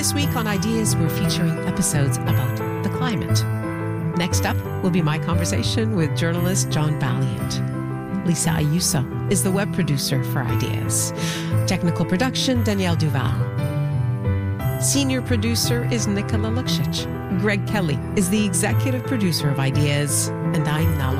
This week on Ideas, we're featuring episodes about the climate. Next up will be my conversation with journalist John Valiant. Lisa Ayuso is the web producer for Ideas. Technical production, Danielle Duval. Senior producer is Nikola Luksic. Greg Kelly is the executive producer of Ideas, and I'm Nala